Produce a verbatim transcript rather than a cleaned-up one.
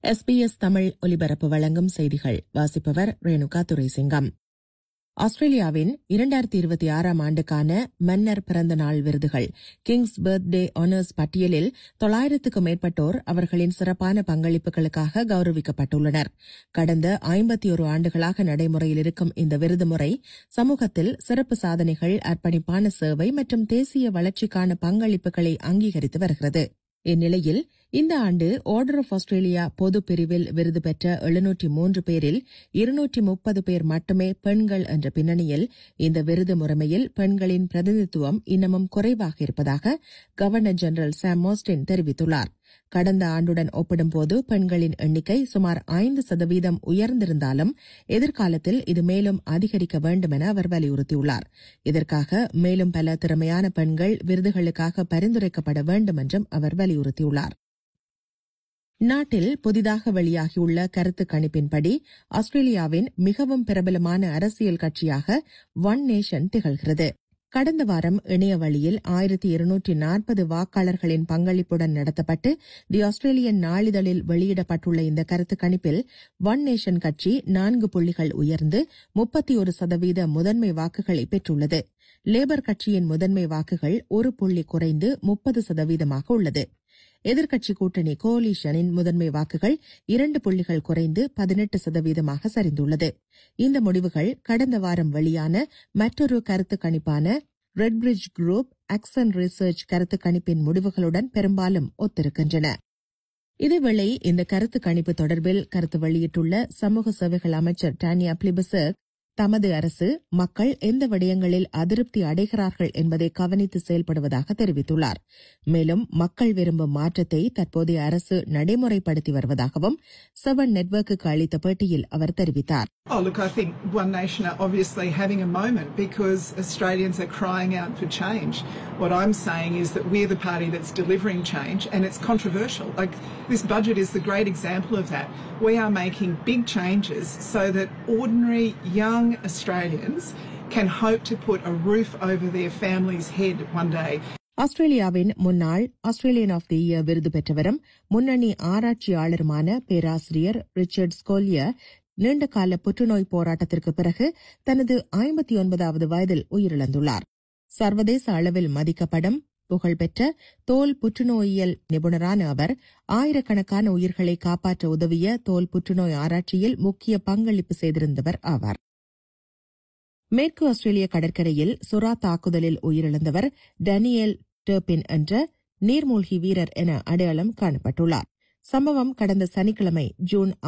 SBS Tamil ஒலிபரப்பு வழங்கும் செய்திகள். வாசிப்பவர் ரேணுகா துரைசிங்கம். ஆஸ்திரேலியாவின் இரண்டாயிரத்தி இருபத்தி ஆறாம் ஆண்டுக்கான மன்னர் பிறந்த நாள் விருதுகள் கிங்ஸ் பர்த்டே ஆனர்ஸ் பட்டியலில் தொள்ளாயிரத்துக்கும் மேற்பட்டோர் அவர்களின் சிறப்பான பங்களிப்புகளுக்காக கௌரவிக்கப்பட்டுள்ளனர். கடந்த ஐம்பத்தி ஒரு ஆண்டுகளாக நடைமுறையில் இருக்கும் இந்த விருது முறை சமூகத்தில் சிறப்பு சாதனைகள், அர்ப்பணிப்பான சேவை மற்றும் தேசிய வளர்ச்சிக்கான பங்களிப்புகளை அங்கீகரித்து வருகிறது. இந்நிலையில் இந்த ஆண்டு ஆர்டர் ஆஃப் ஆஸ்திரேலியா பொது பிரிவில் விருது பெற்ற எழுநூற்றி மூன்று பேரில் இருநூற்றி முப்பது பேர் மட்டுமே பெண்கள் என்ற பின்னணியில் இந்த விருது முறைமையில் பெண்களின் பிரதிநிதித்துவம் இன்னமும் குறைவாக இருப்பதாக கவர்னர் ஜெனரல் சாம் மோஸ்டின் தெரிவித்துள்ளார். கடந்த ஆண்டுடன் ஒப்பிடும்போது பெண்களின் எண்ணிக்கை சுமார் ஐந்து சதவீதம் உயர்ந்திருந்தாலும் எதிர்காலத்தில் இது மேலும் அதிகரிக்க வேண்டும் என அவர் வலியுறுத்தியுள்ளார். இதற்காக மேலும் பல திறமையான பெண்கள் விருதுகளுக்காக பரிந்துரைக்கப்பட வேண்டும் என்றும் அவர் வலியுறுத்தியுள்ளார். நாட்டில் புதிதாக வெளியாகியுள்ள கருத்து கணிப்பின்படி ஆஸ்திரேலியாவின் மிகவும் பிரபலமான அரசியல் கட்சியாக ஒன் நேஷன் திகழ்கிறது. கடந்த வாரம் இணைய வழியில் ஆயிரத்தி இருநூற்றி நாற்பது வாக்காளர்களின் பங்களிப்புடன் நடத்தப்பட்டு தி ஆஸ்திரேலியன் நாளிதழில் வெளியிடப்பட்டுள்ள இந்த கருத்து கணிப்பில் ஒன் நேஷன் கட்சி நான்கு புள்ளிகள் உயர்ந்து முப்பத்தி ஒரு சதவீத முதன்மை வாக்குகளை பெற்றுள்ளது. லேபர் கட்சியின் முதன்மை வாக்குகள் ஒரு புள்ளி குறைந்து முப்பது சதவீதமாக உள்ளது. எதிர்க்கட்சி கூட்டணி கோலிஷனின் முதன்மை வாக்குகள் இரண்டு புள்ளிகள் குறைந்து பதினெட்டு சதவீதமாக சரிந்துள்ளது. இந்த முடிவுகள் கடந்த வாரம் வெளியான மற்றொரு கருத்து கணிப்பான ரெட்பிரிட்ஜ் குரூப் ஆக்சன் ரிசர்ச் கருத்து கணிப்பின் முடிவுகளுடன் பெரும்பாலும் ஒத்திருக்கின்றன. இதேவேளை இந்த கருத்து கணிப்பு தொடர்பில் கருத்து வெளியிட்டுள்ள சமூக சேவைகள் அமைச்சர் டானியா பிளிபசர்க் தமது அரசு மக்கள் எந்த விடயங்களில் அதிருப்தி அடைகிறார்கள் என்பதை கவனித்து செயல்படுவதாக தெரிவித்துள்ளார். மேலும் மக்கள் விரும்பும் மாற்றத்தை தற்போதைய அரசு நடைமுறைப்படுத்தி வருவதாகவும் செவன் நெட்வொர்க்குக்கு அளித்த பேட்டியில் அவர் தெரிவித்தார். Oh, look, I think One Nation are obviously having a moment because Australians are crying out for change. What I'm saying is that we're the party that's delivering change, and it's controversial. Like, this budget is the great example of that. We are making big changes so that ordinary young Australians can hope to put a roof over their family's head one day. ஆஸ்திரேலியாவின் முன்னாள் Australian of the year விருது பெற்றவரும் முன்னணி ஆராய்ச்சியாளருமான பேராசிரியர் Richard ஸ்கோலியர் நீண்டகால புற்றுநோய் போராட்டத்திற்கு பிறகு தனது ஐம்பத்தி ஒன்பதாவது வயதில் உயிரிழந்துள்ளார். சர்வதேச அளவில் மதிக்கப்படும் புகழ்பெற்ற தோல் புற்றுநோயியல் நிபுணரான அவர் ஆயிரக்கணக்கான உயிர்களை காப்பாற்ற உதவிய தோல் புற்றுநோய் ஆராய்ச்சியில் முக்கிய பங்களிப்பு செய்திருந்தவர் ஆவார். மேற்கு ஆஸ்திரேலிய கடற்கரையில் சுறா தாக்குதலில் உயிரிழந்தவர் டேனியல் டர்பின் என்ற நீர்மூழ்கி வீரர் என அடையாளம் காணப்பட்டுள்ளார். சம்பவம் கடந்த சனிக்கிழமை ஜூன்